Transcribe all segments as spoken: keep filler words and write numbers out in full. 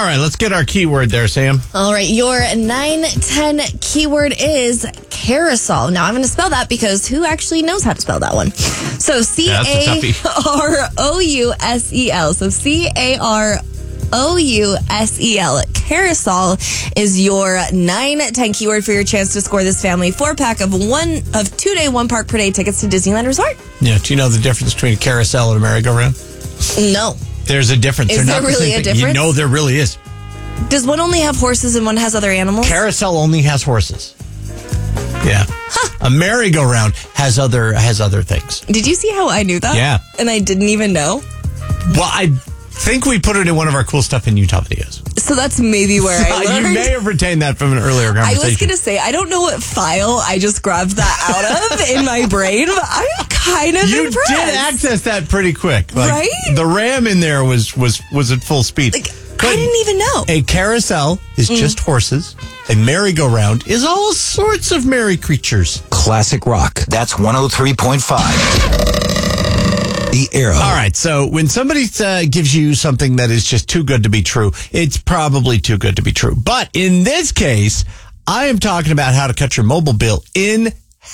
right, let's get our keyword there, Sam. All right, your nine ten keyword is carousel. Now, I'm going to spell that because who actually knows how to spell that one? So, C A R O U S E L. So, C A R O U S E L. Carousel is your nine ten keyword for your chance to score this family four-pack of one of two-day, one-park per day tickets to Disneyland Resort. Yeah, do you know the difference between a carousel and a merry-go-round? No. There's a difference. Is They're there not really the a difference? You know there really is. Does one only have horses and one has other animals? Carousel only has horses. Yeah. Huh. A merry-go-round has other has other things. Did you see how I knew that? Yeah. And I didn't even know? Well, I think we put it in one of our cool stuff in Utah videos. So that's maybe where I learned. You may have retained that from an earlier conversation. I was going to say, I don't know what file I just grabbed that out of in my brain, but I'm kind of you impressed. You did access that pretty quick. Like, right? The RAM in there was, was, was at full speed. Like, I didn't even know. A carousel is mm. just horses. A merry-go-round is all sorts of merry creatures. Classic rock. That's one oh three point five. The Arrow. All right, so when somebody uh, gives you something that is just too good to be true, it's probably too good to be true. But in this case, I am talking about how to cut your mobile bill in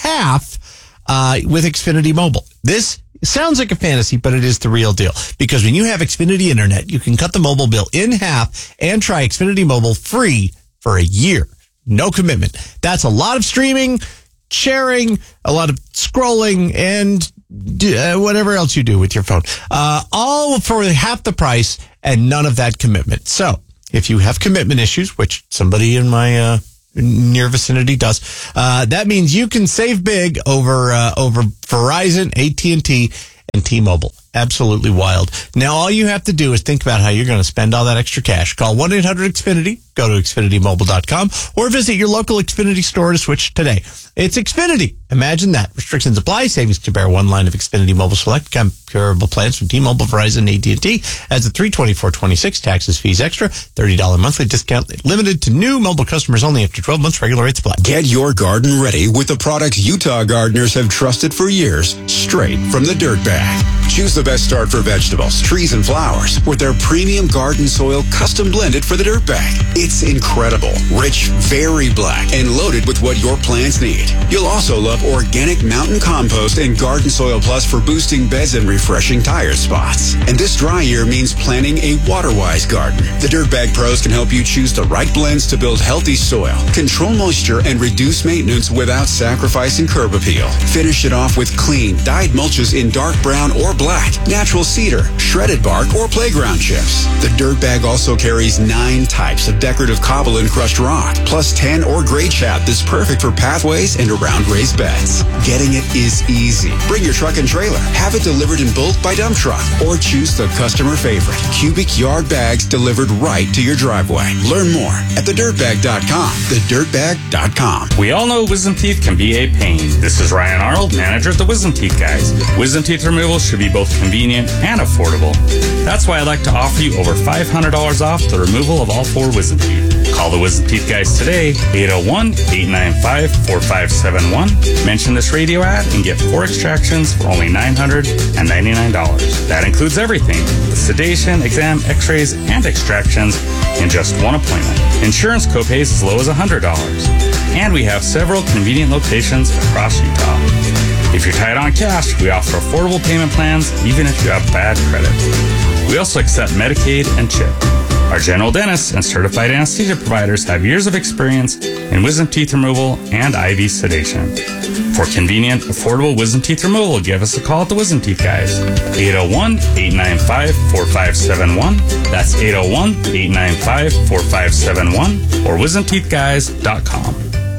half uh, with Xfinity Mobile. This sounds like a fantasy, but it is the real deal. Because when you have Xfinity Internet, you can cut the mobile bill in half and try Xfinity Mobile free for a year. No commitment. That's a lot of streaming, sharing, a lot of scrolling, and uh, whatever else you do with your phone. Uh, all for half the price and none of that commitment. So if you have commitment issues, which somebody in my uh, near vicinity does, uh, that means you can save big over uh, over Verizon, A T and T, and T-Mobile. Absolutely wild. Now, all you have to do is think about how you're going to spend all that extra cash. Call one eight hundred X Finity, go to Xfinity Mobile dot com, or visit your local Xfinity store to switch today. It's Xfinity. Imagine that. Restrictions apply. Savings to bear one line of Xfinity Mobile Select. Comparable plans from T-Mobile, Verizon, A T and T. As a three twenty-four twenty-six, taxes, fees extra. thirty dollars monthly discount. Limited to new mobile customers only after twelve months. Regular rates apply. Get your garden ready with the products Utah gardeners have trusted for years, straight from the dirt bag. Choose the best start for vegetables, trees, and flowers with their premium garden soil custom blended for the dirt bag. It's incredible, rich, very black, and loaded with what your plants need. You'll also love organic mountain compost and Garden Soil Plus for boosting beds and refreshing tired spots. And this dry year means planting a water-wise garden. The Dirt Bag Pros can help you choose the right blends to build healthy soil, control moisture, and reduce maintenance without sacrificing curb appeal. Finish it off with clean, dyed mulches in dark brown or black, natural cedar, shredded bark, or playground chips. The Dirt Bag also carries nine types of decorative cobble and crushed rock, plus tan or gray chat that's perfect for pathways and around raised beds. Getting it is easy. Bring your truck and trailer. Have it delivered in bulk by dump truck, or choose the customer favorite cubic yard bags delivered right to your driveway. Learn more at the dirt bag dot com. the dirt bag dot com. We all know wisdom teeth can be a pain. This is Ryan Arnold, manager at the Wisdom Teeth Guys. Wisdom teeth removal should be both convenient and affordable. That's why I'd like to offer you over five hundred dollars off the removal of all four wisdom teeth. Call the Wisdom Teeth Guys today, eight oh one, eight nine five, four five seven one. Mention this radio ad and get four extractions for only nine hundred ninety-nine dollars. That includes everything, the sedation, exam, x-rays, and extractions in just one appointment. Insurance copays as low as one hundred dollars. And we have several convenient locations across Utah. If you're tight on cash, we offer affordable payment plans even if you have bad credit. We also accept Medicaid and CHIP. Our general dentists and certified anesthesia providers have years of experience in wisdom teeth removal and I V sedation. For convenient, affordable wisdom teeth removal, give us a call at the Wisdom Teeth Guys. eight oh one, eight nine five, four five seven one. That's eight oh one, eight nine five, four five seven one or wisdom teeth guys dot com.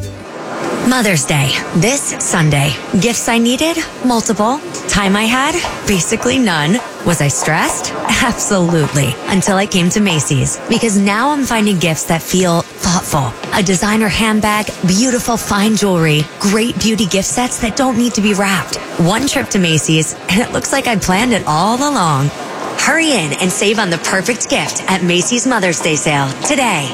Mother's Day, this Sunday. Gifts I needed? Multiple. Time I had? Basically none. Was I stressed? Absolutely. Until I came to Macy's. Because now I'm finding gifts that feel thoughtful. A designer handbag, beautiful fine jewelry, great beauty gift sets that don't need to be wrapped. One trip to Macy's, and it looks like I planned it all along. Hurry in and save on the perfect gift at Macy's Mother's Day sale today.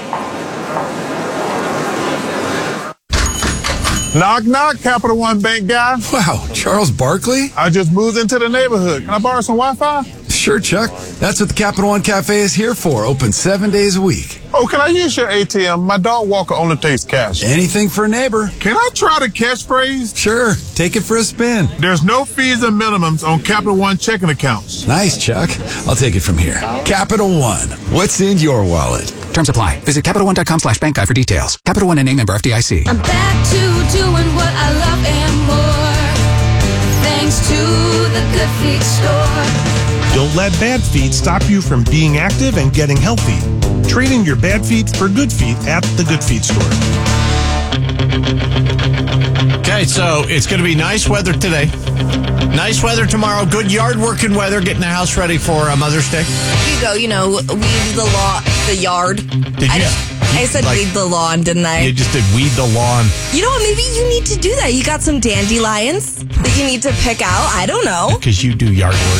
Knock, knock, Capital One Bank guy. Wow, Charles Barkley? I just moved into the neighborhood. Can I borrow some Wi-Fi? Sure, Chuck. That's what the Capital One Cafe is here for. Open seven days a week. Oh, can I use your A T M? My dog walker only takes cash. Anything for a neighbor. Can I try the catchphrase? Sure. Take it for a spin. There's no fees and minimums on Capital One checking accounts. Nice, Chuck. I'll take it from here. Capital One. What's in your wallet? Terms apply. Visit CapitalOne.com slash bank guide for details. Capital One N A member F D I C. I'm back to doing what I love and more. Thanks to the Good Feet store. Don't let bad feet stop you from being active and getting healthy. Trade in your bad feet for good feet at the Good Feet store. Okay, so it's going to be nice weather today. Nice weather tomorrow. Good yard working weather. Getting the house ready for uh, Mother's Day. Here you go. You know, weed the lawn, the yard. Did you? I, I said like, weed the lawn, didn't I? You just did weed the lawn. You know what? Maybe you need to do that. You got some dandelions that you need to pick out. I don't know. Because you do yard work.